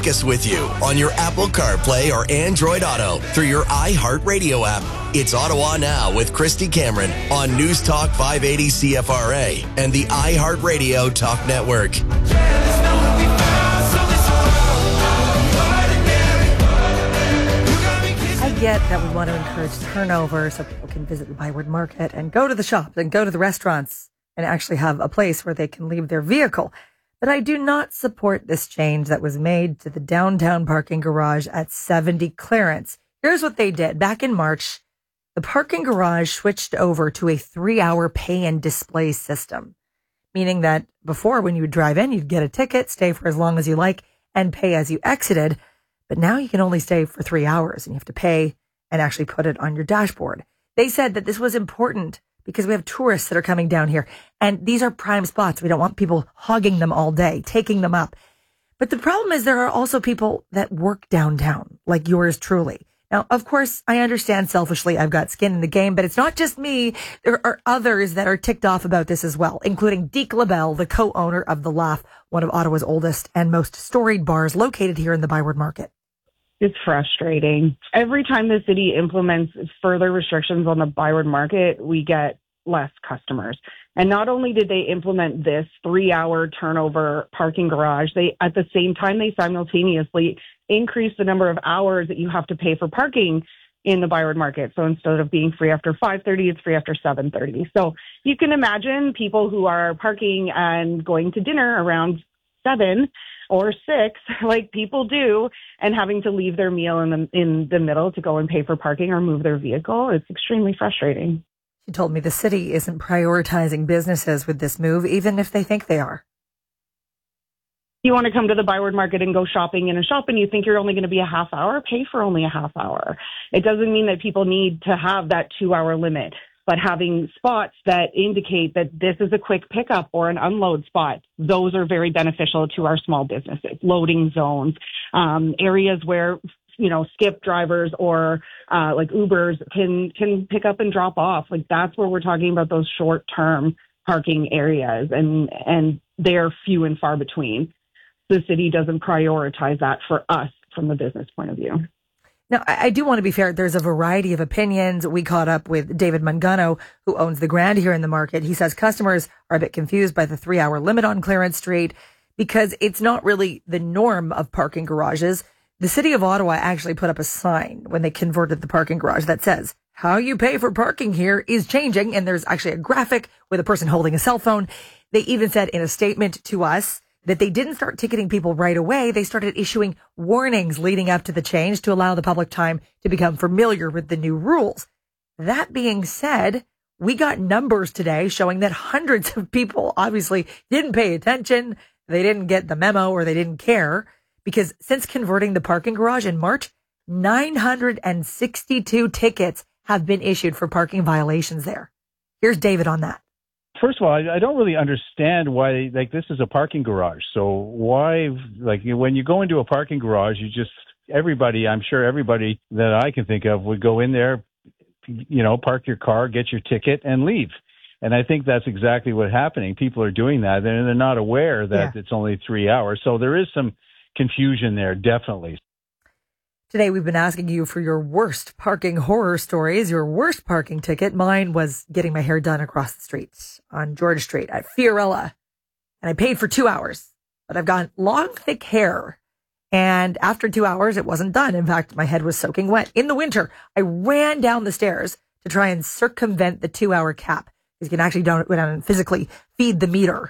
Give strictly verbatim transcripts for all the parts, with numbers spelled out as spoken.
Take us with you on your Apple CarPlay or Android Auto through your iHeartRadio app. It's Ottawa Now with Christy Cameron on News Talk five eighty C F R A and the iHeartRadio Talk Network. I get that we want to encourage turnover so people can visit the Byward Market and go to the shops and go to the restaurants and actually have a place where they can leave their vehicle. But I do not support this change that was made to the downtown parking garage at seventy clearance. Here's what they did. Back in March, the parking garage switched over to a three-hour pay and display system, meaning that before, when you would drive in, you'd get a ticket, stay for as long as you like, and pay as you exited. But now you can only stay for three hours, and you have to pay and actually put it on your dashboard. They said that this was important because we have tourists that are coming down here, and these are prime spots. We don't want people hogging them all day, taking them up. But the problem is there are also people that work downtown, like yours truly. Now, of course, I understand selfishly I've got skin in the game, but it's not just me. There are others that are ticked off about this as well, including Deke LaBelle, the co-owner of The Laugh, one of Ottawa's oldest and most storied bars located here in the Byward Market. It's frustrating. Every time the city implements further restrictions on the Byward Market, we get less customers. And not only did they implement this three-hour turnover parking garage, they at the same time they simultaneously increased the number of hours that you have to pay for parking in the Byward Market. So instead of being free after five thirty, it's free after seven thirty. So you can imagine people who are parking and going to dinner around seven or six, like people do, and having to leave their meal in the in the middle to go and pay for parking or move their vehicle. It's extremely frustrating. She told me the city isn't prioritizing businesses with this move, even if they think they are. You want to come to the Byward Market and go shopping in a shop and you think you're only going to be a half hour, pay for only a half hour. It doesn't mean that people need to have that two hour limit, but having spots that indicate that this is a quick pickup or an unload spot, those are very beneficial to our small businesses. Loading zones, um, areas where, you know, skip drivers or uh, like Ubers can can pick up and drop off. Like that's where we're talking about those short term parking areas, and and they're few and far between. The city doesn't prioritize that for us from the business point of view. Now, I do want to be fair. There's a variety of opinions. We caught up with David Mangano, who owns the Grand here in the market. He says customers are a bit confused by the three-hour limit on Clarence Street because it's not really the norm of parking garages. The city of Ottawa actually put up a sign when they converted the parking garage that says, how you pay for parking here is changing. And there's actually a graphic with a person holding a cell phone. They even said in a statement to us that they didn't start ticketing people right away. They started issuing warnings leading up to the change to allow the public time to become familiar with the new rules. That being said, we got numbers today showing that hundreds of people obviously didn't pay attention. They didn't get the memo or they didn't care because since converting the parking garage in March, nine hundred sixty-two tickets have been issued for parking violations there. Here's David on that. First of all, I, I don't really understand why, like, this is a parking garage. So why, like, you, when you go into a parking garage, you just, everybody, I'm sure everybody that I can think of would go in there, you know, park your car, get your ticket, and leave. And I think that's exactly what's happening. People are doing that, and they're not aware that yeah. it's only three hours. So there is some confusion there, definitely. Today, we've been asking you for your worst parking horror stories, your worst parking ticket. Mine was getting my hair done across the street on George Street at Fiorella. And I paid for two hours, but I've got long, thick hair. And after two hours, it wasn't done. In fact, my head was soaking wet. In the winter, I ran down the stairs to try and circumvent the two hour cap. Because you can actually go down and physically feed the meter.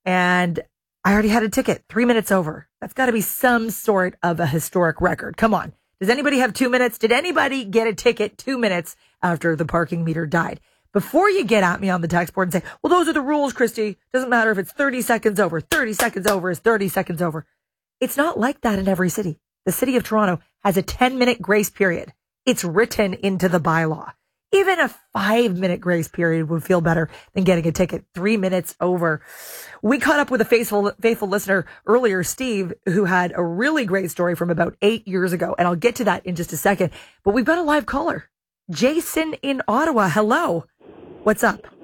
And I already had a ticket, three minutes over. That's got to be some sort of a historic record. Come on. Does anybody have two minutes? Did anybody get a ticket two minutes after the parking meter died? Before you get at me on the text board and say, well, those are the rules, Christy. Doesn't matter if it's thirty seconds over. thirty seconds over is thirty seconds over. It's not like that in every city. The city of Toronto has a ten minute grace period. It's written into the bylaw. Even a five minute grace period would feel better than getting a ticket three minutes over. We caught up with a faithful, faithful listener earlier, Steve, who had a really great story from about eight years ago. And I'll get to that in just a second. But we've got a live caller. Jason in Ottawa. Hello. What's up?